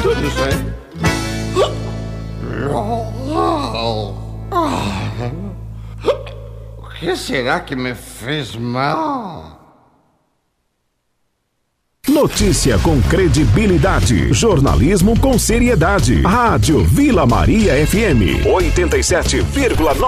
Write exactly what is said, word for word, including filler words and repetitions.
tudo isso aí. O que será que me fez mal? Notícia com credibilidade. Jornalismo com seriedade. Rádio Vila Maria F M oitenta e sete vírgula nove.